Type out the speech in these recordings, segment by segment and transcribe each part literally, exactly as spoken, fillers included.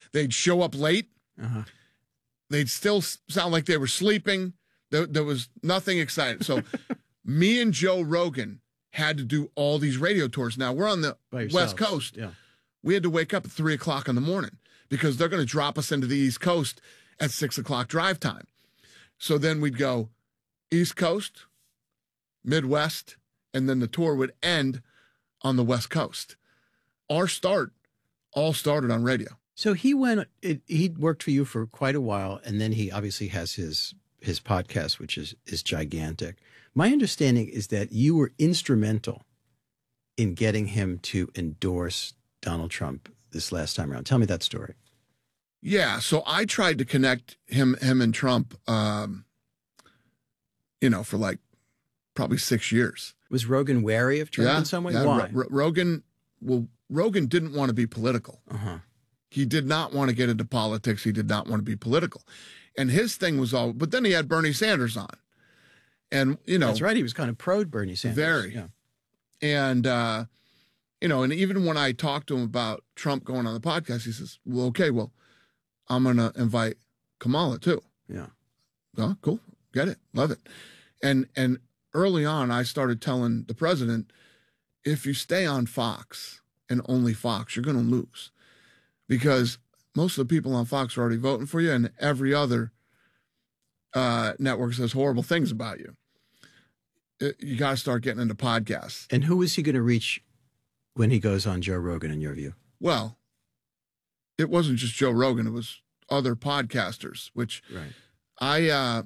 They'd show up late. Uh-huh. They'd still sound like they were sleeping. There, there was nothing exciting. So me and Joe Rogan had to do all these radio tours. Now, we're on the West Coast. Yeah. We had to wake up at three o'clock in the morning because they're going to drop us into the East Coast at six o'clock drive time. So then we'd go East Coast, Midwest, and then the tour would end on the West Coast. Our start all started on radio. So he went, it, he worked for you for quite a while, and then he obviously has his his podcast, which is is gigantic. My understanding is that you were instrumental in getting him to endorse Donald Trump this last time around. Tell me that story. Yeah, so I tried to connect him him and Trump, um, you know, for like probably six years. Was Rogan wary of Trump yeah, in some way? Yeah. Why? R- Rogan, well, Rogan didn't want to be political. Uh-huh. He did not want to get into politics. He did not want to be political. And his thing was all, but then he had Bernie Sanders on. And, you know. That's right. He was kind of pro Bernie Sanders. Very. Yeah. And, uh, you know, and even when I talked to him about Trump going on the podcast, he says, well, okay, well, I'm going to invite Kamala too. Yeah. Oh, cool. Get it. Love it. And, and early on, I started telling the president, if you stay on Fox and only Fox, you're going to lose. Because most of the people on Fox are already voting for you, and every other uh, network says horrible things about you. It, you got to start getting into podcasts. And who is he going to reach when he goes on Joe Rogan, in your view? Well, it wasn't just Joe Rogan. It was other podcasters, which right. I, uh,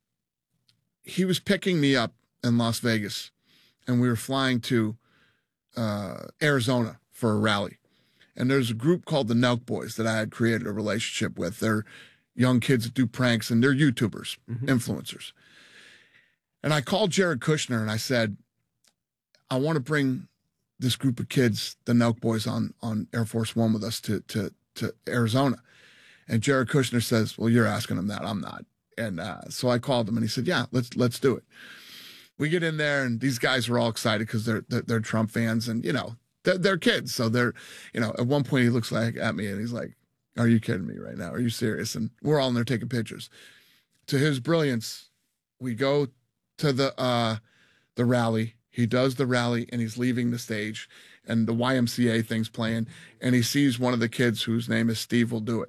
he was picking me up in Las Vegas, and we were flying to uh, Arizona for a rally. And there's a group called the Nelk Boys that I had created a relationship with. They're young kids that do pranks, and they're YouTubers, mm-hmm. influencers. And I called Jared Kushner, and I said, I want to bring this group of kids, the Nelk Boys, on, on Air Force One with us to, to, to Arizona. And Jared Kushner says, well, you're asking him that. I'm not. And uh, so I called him, and he said, yeah, let's let's do it. We get in there, and these guys are all excited because they're, they're, they're Trump fans, and, you know, They're, they're kids, so they're, you know, at one point he looks like at me and he's like, are you kidding me right now? Are you serious? And we're all in there taking pictures. To his brilliance, we go to the uh, the rally. He does the rally and he's leaving the stage and the Y M C A thing's playing and he sees one of the kids whose name is Steve Will Do It.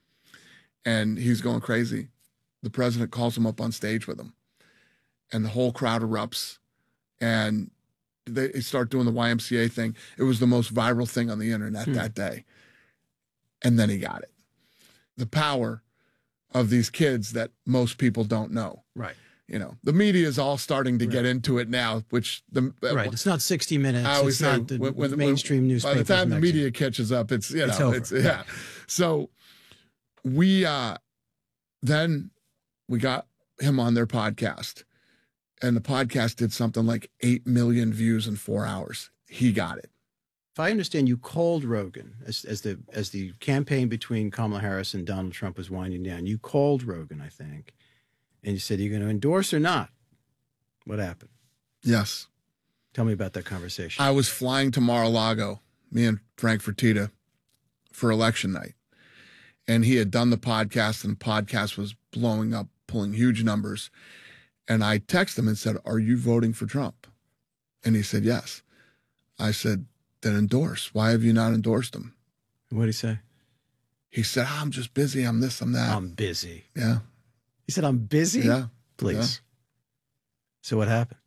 And he's going crazy. The president calls him up on stage with him and the whole crowd erupts and they start doing the Y M C A thing. It was the most viral thing on the internet hmm. that day. And then he got it. The power of these kids that most people don't know. Right. You know, the media is all starting to right. get into it now, which the right. It's not sixty minutes. I always it's say not the when, when, mainstream when, newspapers. By the time the media catches up, it's you know, it's, over. it's yeah. So we uh, then we got him on their podcast. And the podcast did something like eight million views in four hours. He got it. If I understand, you called Rogan as, as the as the campaign between Kamala Harris and Donald Trump was winding down. You called Rogan, I think, and you said, are you going to endorse or not? What happened? Yes. Tell me about that conversation. I was flying to Mar-a-Lago, me and Frank Fertitta, for election night. And he had done the podcast, and the podcast was blowing up, pulling huge numbers. And I texted him and said, are you voting for Trump? And he said, yes. I said, then endorse. Why have you not endorsed him? What did he say? He said, oh, I'm just busy. I'm this, I'm that. I'm busy. Yeah. He said, I'm busy? Yeah. Please. Yeah. So what happened?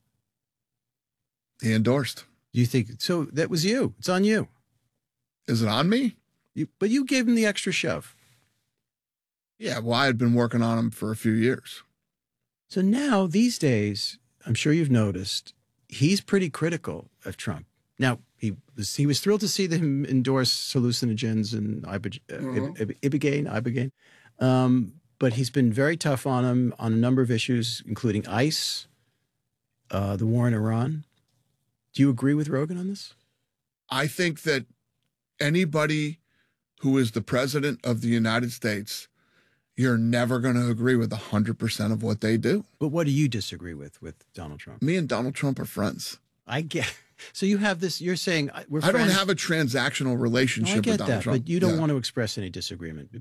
He endorsed. Do you think, so that was you. It's on you. Is it on me? You, but you gave him the extra shove. Yeah, well, I had been working on him for a few years. So now, these days, I'm sure you've noticed, he's pretty critical of Trump. Now, he was he was thrilled to see them endorse hallucinogens and Ibogaine, uh, mm-hmm. Ibogaine, Ibogaine. Um, but he's been very tough on him on a number of issues, including ICE, uh, the war in Iran. Do you agree with Rogan on this? I think that anybody who is the president of the United States, you're never going to agree with one hundred percent of what they do. But what do you disagree with with Donald Trump? Me and Donald Trump are friends. I get. So you have this, you're saying we're I friends. don't have a transactional relationship no, I get with Donald that, Trump. But you don't yeah. want to express any disagreement.